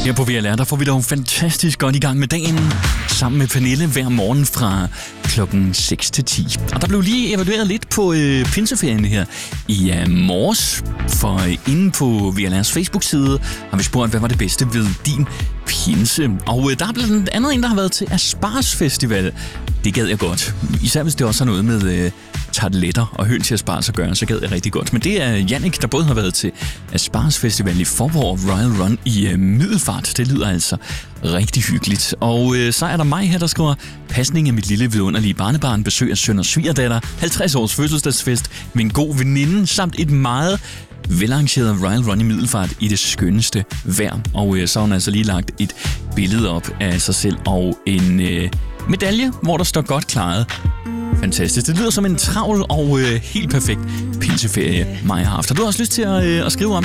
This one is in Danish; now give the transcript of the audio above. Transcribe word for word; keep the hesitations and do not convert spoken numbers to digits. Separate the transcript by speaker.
Speaker 1: Her på V L R, der får vi dog fantastisk godt i gang med dagen, sammen med Pernille hver morgen fra klokken seks til ti. Og der blev lige evalueret lidt på øh, pinseferien her i øh, morges, for øh, inde på V L R's Facebook-side har vi spurgt, hvad var det bedste ved din pinse. Og øh, der er blandt andet en, der har været til Asparges Festival. Det gad jeg godt. Især hvis det også har noget med øh, tarteletter og høns i asparges at gøre, så gad jeg rigtig godt. Men det er Jannik, der både har været til Asparges Festival i Forborg og Royal Run i øh, Middelfart. Det lyder altså rigtig hyggeligt. Og øh, så er der mig her, der skriver: pasning af mit lille vidunderlige barnebarn, besøg af søn og svigerdatter, halvtreds års fødselsdagsfest med en god veninde, samt et meget velarrangeret Royal Run i Middelfart i det skønneste vejr. Og øh, så har hun altså lige lagt et billede op af sig selv og en øh, medalje, hvor der står godt klaret. Fantastisk. Det lyder som en travl og øh, helt perfekt pinseferie, mig har haft. Har du også lyst til at, øh, at skrive om,